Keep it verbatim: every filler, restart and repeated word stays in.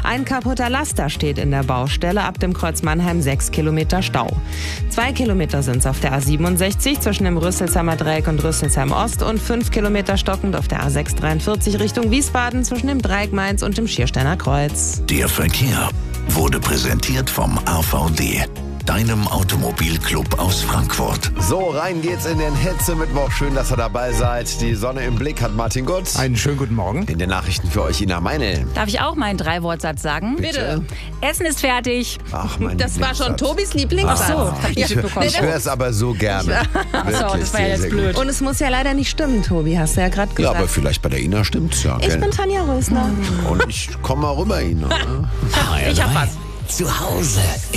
Ein kaputter Laster steht in der Baustelle. Ab dem Kreuz Mannheim sechs Kilometer Stau. Zwei Kilometer sind es auf der A siebenundsechzig zwischen dem Rüsselsheimer Dreieck und Rüsselsheim Ost und fünf Kilometer stockend auf der A sechs dreiundvierzig Richtung Wiesbaden zwischen dem Dreieck Mainz und dem Schiersteiner Kreuz. Der Verkehr wurde präsentiert vom A V D, deinem Automobilclub aus Frankfurt. So, rein geht's in den Hetze-Mittwoch. Schön, dass ihr dabei seid. Die Sonne im Blick hat Martin Gutz. Einen schönen guten Morgen. In den Nachrichten für euch Ina Meinl. Darf ich auch meinen Drei-Wortsatz sagen? Bitte. Essen ist fertig. Ach, mein Das war schon Lieblingssatz. Tobis Lieblingssatz. Ach so, hab ich Ich, nicht mitbekommen. ich höre es aber so gerne. Ach so, das war ja jetzt blöd. Und es muss ja leider nicht stimmen, Tobi, hast du ja gerade Ja, gesagt. aber vielleicht bei der Ina stimmt's ja. ich gell? bin Tanja Rösner. Und ich komme mal rüber, Ina. Ich hab was. Zu Hause